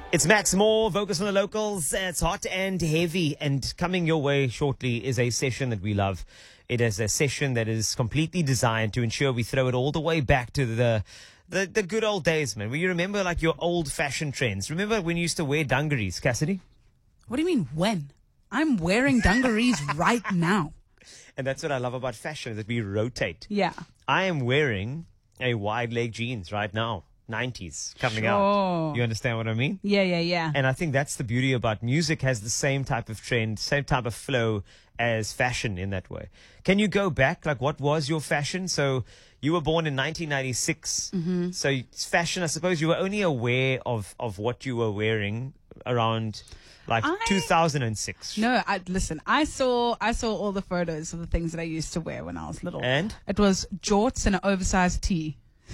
It's Max Moore, Vocus on the Locals. It's hot and heavy, and coming your way shortly is a session that we love. It is a session that is completely designed to ensure we throw it all the way back to the good old days, man. Where you remember like your old fashion trends. Remember when you used to wear dungarees, Cassidy? What do you mean when? I'm wearing dungarees right now. And that's what I love about fashion, that we rotate. Yeah. I am wearing a wide leg jeans right now. 90s coming Sure. out. You understand what I mean? Yeah. And I think that's the beauty about music, has the same type of trend, same type of flow as fashion in that way. Can you go back? Like, what was your fashion? So you were born in 1996. Mm-hmm. So fashion, I suppose you were only aware of what you were wearing around like 2006. No, listen, I saw all the photos of the things that I used to wear when I was little. And? It was jorts and an oversized tee.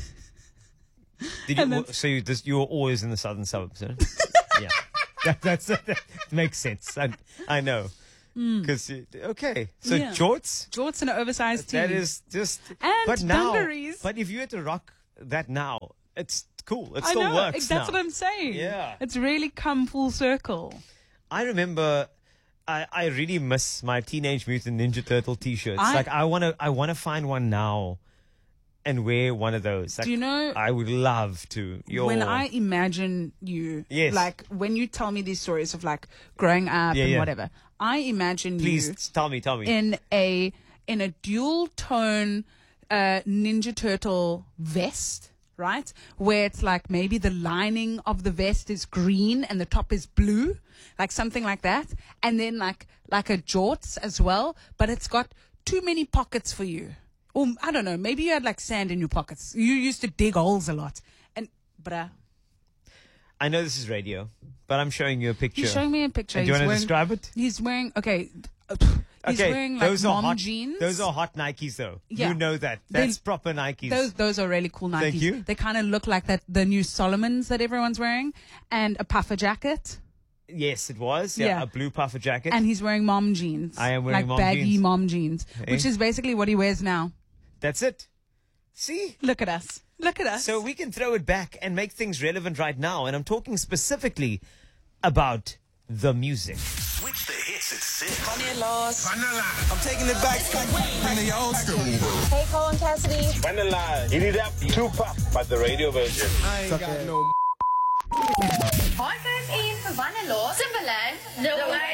Did you? So you were always in the southern suburbs, huh? Yeah, that makes sense. I know. Because okay, so Yeah. jorts and an oversized tee. That is just. And but now, dungarees. But if you had to rock that now, it's cool. It I still know, works. that's now. what I'm saying. Yeah. It's really come full circle. I remember. I really miss my Teenage Mutant Ninja Turtle T-shirts. I wanna find one now and wear one of those. Like, do you know? I would love to. When I imagine you, Yes. like when you tell me these stories of like growing up and whatever, I imagine Please you tell me. in a dual tone Ninja Turtle vest, right? Where it's like maybe the lining of the vest is green and the top is blue, like something like that, and then like a jorts as well, but it's got too many pockets for you. Or, I don't know, maybe you had like sand in your pockets. You used to dig holes a lot. And, bruh. I know this is radio, but I'm showing you a picture. He's showing me a picture. And do you want to describe it? He's wearing, he's wearing like mom jeans. Those are hot Nikes though. Yeah. You know that. That's proper Nikes. Those are really cool Nikes. Thank you. They kind of look like the new Solomons that everyone's wearing. And a puffer jacket. Yes, it was. Yeah, a blue puffer jacket. And he's wearing mom jeans. I am wearing like mom baggy jeans. mom jeans, which is basically what he wears now. That's it. See? Look at us. Look at us. So we can throw it back and make things relevant right now. And I'm talking specifically about the music. Switch the hits at 6. Vanilla. I'm taking it back from the old school. Hey, Colin Cassidy. Vanilla. Hit it up. Tupac, but the radio version. I ain't got no. Hi, guys, in for Vanilla. Timberland. No way.